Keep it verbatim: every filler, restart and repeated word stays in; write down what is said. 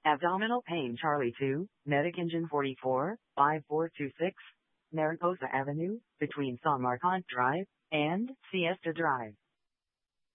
Abdominal pain Charlie two, Medic Engine forty-four, five four two six, Mariposa Avenue, between San Marcos Drive and Siesta Drive.